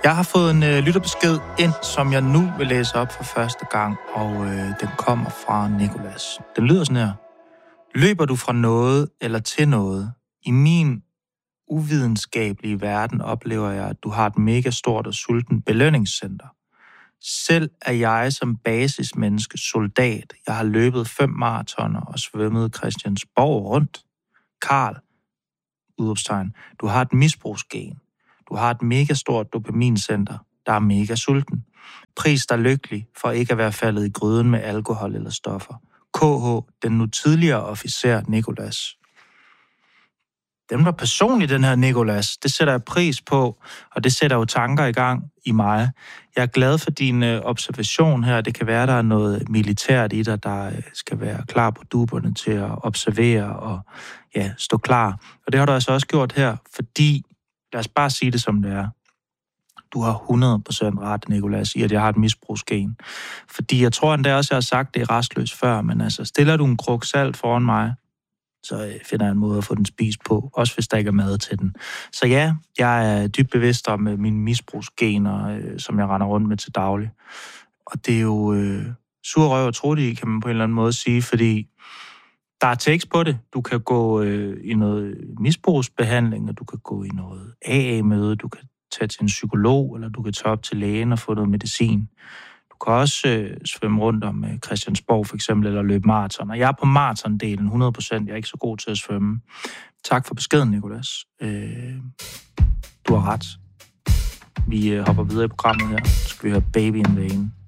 Jeg har fået en lytterbesked ind, som jeg nu vil læse op for første gang, og den kommer fra Nicolas. Den lyder sådan her. Løber du fra noget eller til noget? I min uvidenskabelige verden oplever jeg, at du har et mega stort og sulten belønningscenter. Selv er jeg som basismenneske soldat. Jeg har løbet 5 maratoner og svømmet Christiansborg rundt. Karl, udopstegn, du har et misbrugsgen. Du har et mega stort dopamincenter, der er mega sulten. Pris dig lykkelig for ikke at være faldet i gryden med alkohol eller stoffer. KH, den nu tidligere officer Nicolas. Den var personlig, den her Nicolas. Det sætter jeg pris på, og det sætter jo tanker i gang i mig. Jeg er glad for din observation her. Det kan være, der er noget militært i dig, der skal være klar på duberne til at observere og stå klar. Og det har du altså også gjort her, fordi, lad os bare sige det som det er, du har 100% ret, Nicolas, i at jeg har et misbrugsgen. Fordi jeg tror endda også, jeg har sagt det restløst før, men altså, stiller du en kruk salt foran mig, så finder jeg en måde at få den spist på, også hvis der ikke er mad til den. Så ja, jeg er dybt bevidst om mine misbrugsgener, som jeg render rundt med til daglig. Og det er jo sur røv og trutte, kan man på en eller anden måde sige, fordi der er tekst på det. Du kan gå i noget misbrugsbehandling, og du kan gå i noget AA-møde, du kan tage til en psykolog, eller du kan tage op til lægen og få noget medicin. Du kan også svømme rundt om Christiansborg for eksempel, eller løbe maraton. Og jeg er på maratondelen 100%. Jeg er ikke så god til at svømme. Tak for beskeden, Nicolas. Du har ret. Vi hopper videre i programmet her. Så skal vi høre Baby in Vain.